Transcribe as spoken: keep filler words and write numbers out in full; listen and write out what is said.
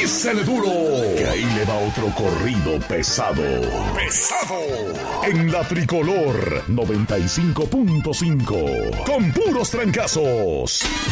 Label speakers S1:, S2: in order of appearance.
S1: Písele duro, que ahí le va otro corrido pesado. ¡Pesado! En la Tricolor noventa y cinco punto cinco. Con puros trancazos.